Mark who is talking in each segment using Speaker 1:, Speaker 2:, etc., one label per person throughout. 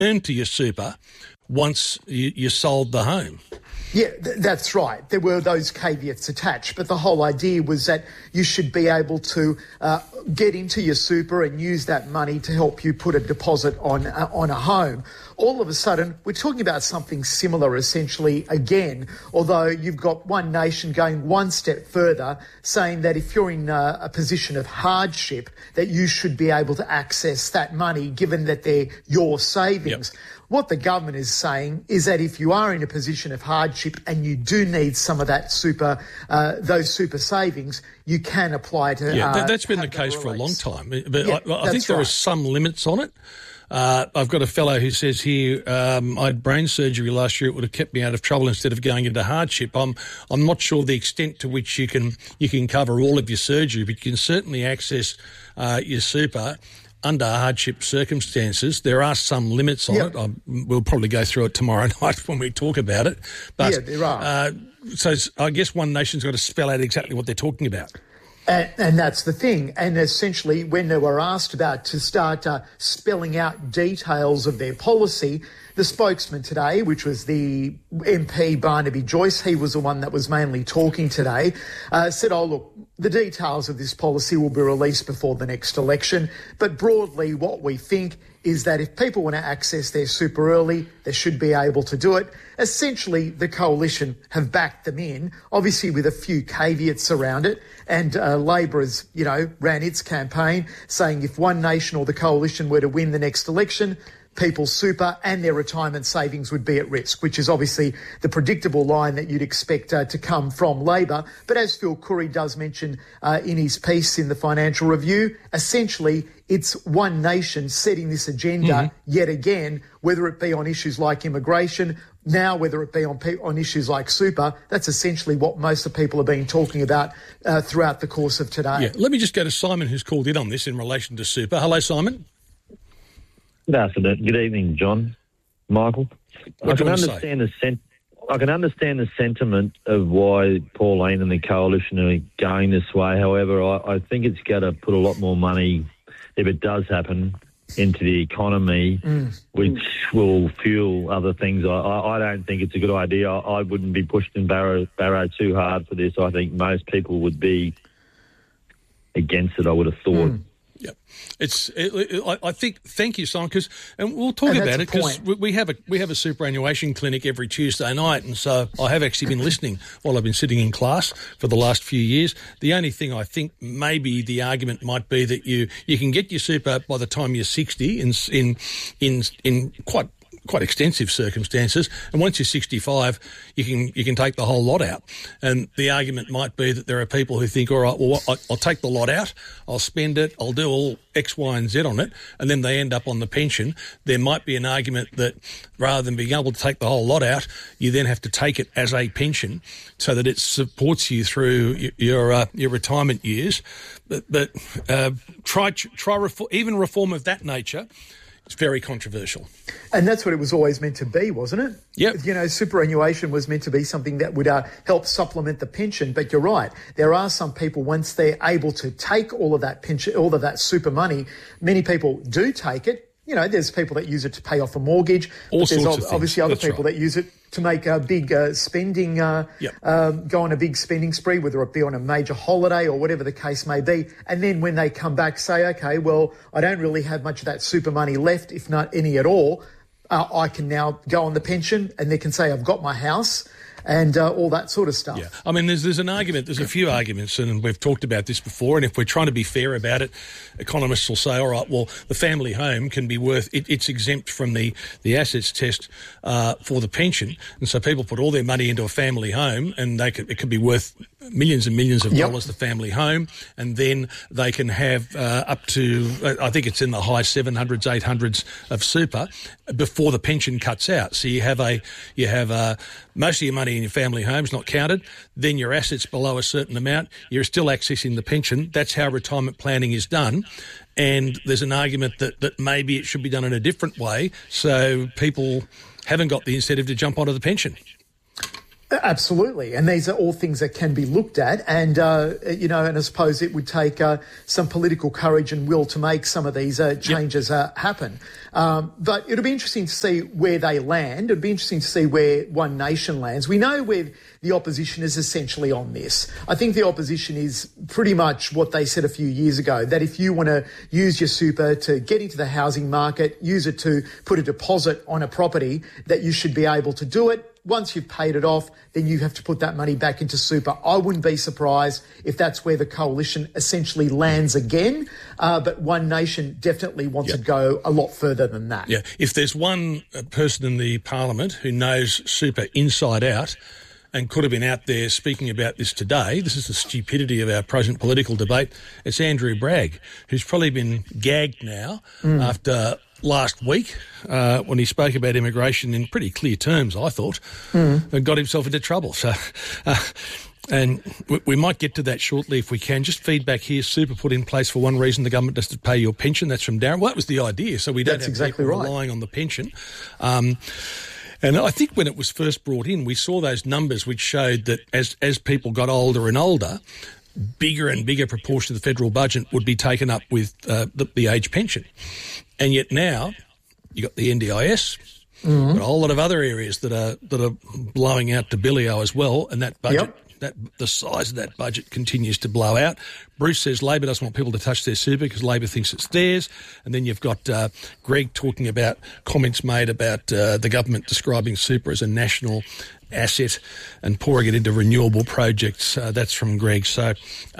Speaker 1: to your super once you sold the home.
Speaker 2: Yeah, that's right. There were those caveats attached, but the whole idea was that you should be able to get into your super and use that money to help you put a deposit on a home. All of a sudden, we're talking about something similar essentially again, although you've got One Nation going one step further, saying that if you're in a position of hardship, that you should be able to access that money given that they're your savings. Yep. What the government is saying is that if you are in a position of hardship and you do need some of that those super savings, you can apply to.
Speaker 1: Yeah, that's been the case for a long time. But yeah, I think there are some limits on it. I've got a fellow who says here, I had brain surgery last year. It would have kept me out of trouble instead of going into hardship. I'm not sure the extent to which you can cover all of your surgery, but you can certainly access your super under hardship circumstances. There are some limits on it. We'll probably go through it tomorrow night when we talk about it. But,
Speaker 2: yeah, there are.
Speaker 1: So I guess One Nation's got to spell out exactly what they're talking about.
Speaker 2: And that's the thing. And essentially, when they were asked about to start spelling out details of their policy, the spokesman today, which was the MP Barnaby Joyce, he was the one that was mainly talking today, said, oh, look, the details of this policy will be released before the next election. But broadly, what we think is that if people want to access their super early, they should be able to do it. Essentially, the Coalition have backed them in, obviously with a few caveats around it. And Labor has, ran its campaign saying if One Nation or the Coalition were to win the next election, people's super and their retirement savings would be at risk, which is obviously the predictable line that you'd expect to come from Labor. But as Phil Curry does mention in his piece in the Financial Review, essentially it's One Nation setting this agenda yet again, whether it be on issues like immigration, now whether it be on issues like super. That's essentially what most of the people have been talking about throughout the course of today.
Speaker 1: Yeah, let me just go to Simon, who's called in on this in relation to super. Hello, Simon.
Speaker 3: Good afternoon. Good evening, John. Michael. I can understand the sentiment of why Pauline and the Coalition are going this way. However, I think it's going to put a lot more money, if it does happen, into the economy, which will fuel other things. I don't think it's a good idea. I wouldn't be pushed in Barrow too hard for this. I think most people would be against it, I would have thought.
Speaker 1: Yeah, I think. Thank you, Simon. And we'll talk about it because we have a superannuation clinic every Tuesday night, and so I have actually been listening while I've been sitting in class for the last few years. The only thing I think maybe the argument might be that you can get your super by the time you're 60 in quite extensive circumstances, and once you're 65, you can take the whole lot out. And the argument might be that there are people who think, all right, well, I'll take the lot out, I'll spend it, I'll do all X, Y, and Z on it, and then they end up on the pension. There might be an argument that rather than being able to take the whole lot out, you then have to take it as a pension so that it supports you through your retirement years. But try even reform of that nature. It's very controversial.
Speaker 2: And that's what it was always meant to be, wasn't it?
Speaker 1: Yeah.
Speaker 2: Superannuation was meant to be something that would help supplement the pension. But you're right. There are some people, once they're able to take all of that pension, all of that super money, many people do take it. There's people that use it to pay off a mortgage.
Speaker 1: All sorts of things.
Speaker 2: Obviously other people that use it to make a big spending, go on a big spending spree, whether it be on a major holiday or whatever the case may be. And then when they come back, say, okay, well, I don't really have much of that super money left, if not any at all. I can now go on the pension, and they can say, I've got my house and all that sort of stuff.
Speaker 1: Yeah, I mean, there's an argument, there's a few arguments, and we've talked about this before, and if we're trying to be fair about it, economists will say, all right, well, the family home can be worth, it's exempt from the assets test for the pension, and so people put all their money into a family home, and it could be worth millions and millions of dollars, the family home, and then they can have up to, I think it's in the high 700s, 800s of super before the pension cuts out. So you have most of your money in your family home's not counted, then your assets below a certain amount, you're still accessing the pension. That's how retirement planning is done. And there's an argument that maybe it should be done in a different way so people haven't got the incentive to jump onto the pension.
Speaker 2: Absolutely. And these are all things that can be looked at. And, and I suppose it would take some political courage and will to make some of these changes happen. But it'll be interesting to see where they land. It'll be interesting to see where One Nation lands. We know where the opposition is essentially on this. I think the opposition is pretty much what they said a few years ago, that if you want to use your super to get into the housing market, use it to put a deposit on a property, that you should be able to do it. Once you've paid it off, then you have to put that money back into super. I wouldn't be surprised if that's where the coalition essentially lands again. But One Nation definitely wants to go a lot further than that.
Speaker 1: Yeah. If there's one person in the parliament who knows super inside out and could have been out there speaking about this today, this is the stupidity of our present political debate, it's Andrew Bragg, who's probably been gagged now after last week when he spoke about immigration in pretty clear terms, I thought, and got himself into trouble. So, and we might get to that shortly if we can. Just feedback here, super put in place for one reason, the government does to pay your pension. That's from Darren. Well, that was the idea, so we don't have people relying on the pension. And I think when it was first brought in, we saw those numbers which showed that as people got older and older, bigger and bigger proportion of the federal budget would be taken up with the age pension. And yet now you got the NDIS, got a whole lot of other areas that are blowing out to Billio as well, and that budget, the size of that budget continues to blow out. Bruce says Labor doesn't want people to touch their super because Labor thinks it's theirs. And then you've got Greg talking about comments made about the government describing super as a national asset and pouring it into renewable projects. That's from Greg. So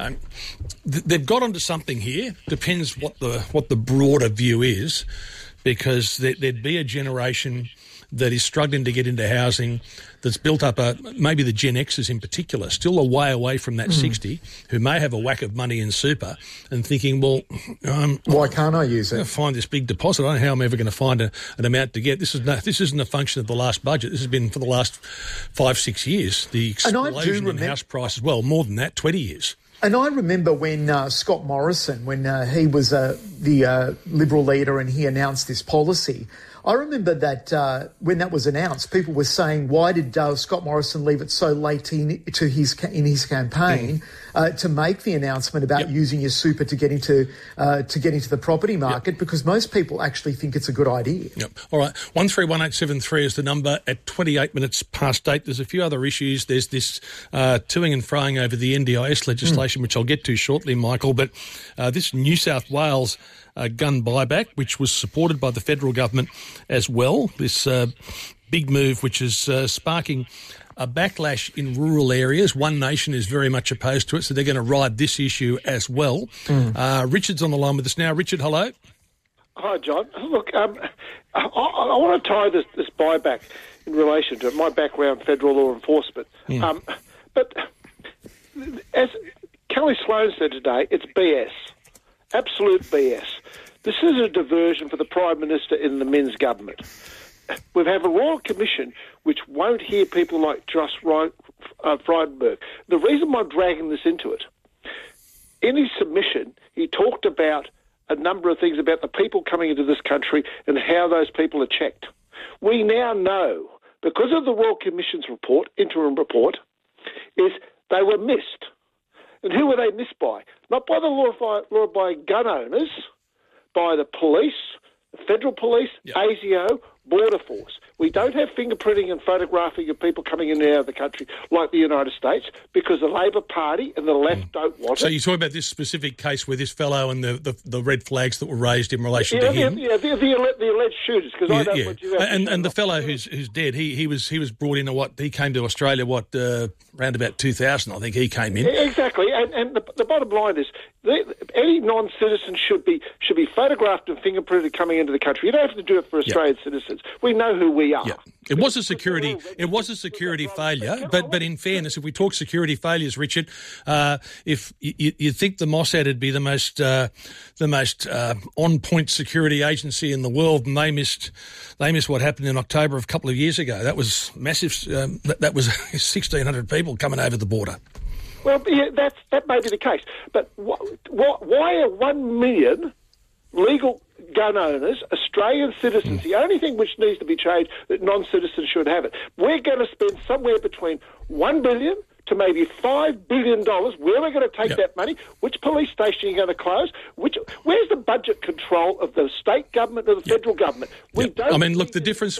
Speaker 1: they've got onto something here. Depends what the broader view is, because there'd be a generation that is struggling to get into housing, that's built up maybe the Gen Xers in particular, still a way away from that 60, who may have a whack of money in super and thinking, well,
Speaker 2: why can't I use it?
Speaker 1: I'm going to find this big deposit. I don't know how I'm ever going to find an amount to get. This isn't a function of the last budget. This has been for the last 5-6 years. The explosion in house prices, well, more than that, 20 years.
Speaker 2: And I remember when Scott Morrison, when he was the Liberal leader and he announced this policy, I remember that when that was announced, people were saying, why did Scott Morrison leave it so late in his campaign to make the announcement about using your super to get into the property market? Because most people actually think it's a good idea.
Speaker 1: Yep. All right. 131873 is the number at 28 minutes past 8. There's a few other issues. There's this toing and froing over the NDIS legislation, which I'll get to shortly, Michael. But this New South Wales gun buyback, which was supported by the federal government as well. This big move, which is sparking a backlash in rural areas. One Nation is very much opposed to it, so they're going to ride this issue as well. Richard's on the line with us now. Richard, hello.
Speaker 4: Hi, John. Look, I want to tie this buyback in relation to my background, federal law enforcement. But as Kelly Sloan said today, it's BS. Absolute BS. This is a diversion for the Prime Minister in the Minns government. We have a Royal Commission which won't hear people like Josh Frydenberg. The reason I'm dragging this into it, in his submission, he talked about a number of things about the people coming into this country and how those people are checked. We now know, because of the Royal Commission's report, interim report, is they were missed. And who were they missed by? Not by the law-abiding gun owners, by the police, the federal police, ASIO, Border Force. We don't have fingerprinting and photographing of people coming in and out of the country like the United States because the Labor Party and the left don't want it.
Speaker 1: So you're talking about this specific case with this fellow and the red flags that were raised in relation to him?
Speaker 4: Yeah, the alleged shooters, because I don't want you to...
Speaker 1: And the fellow who's dead, he was brought in he came to Australia, around about 2000, I think he came in.
Speaker 4: Exactly, and the bottom line is any non-citizen should be photographed and fingerprinted coming into the country. You don't have to do it for Australian citizens. We know who we are.
Speaker 1: Yeah. It was a security failure, but in fairness, if we talk security failures, Richard, if you think the Mossad would be the most on-point security agency in the world, and they missed what happened in October of a couple of years ago. That was massive. That was 1,600 people coming over the border.
Speaker 4: Well, yeah, that may be the case, but why are 1 million legal gun owners, Australian citizens. The only thing which needs to be changed, that non-citizens should have it. We're going to spend somewhere between $1 billion to maybe $5 billion. Where we're going to take that money? Which police station are you going to close? Where's the budget control of the state government or the federal government? We don't.
Speaker 1: I mean, look, the difference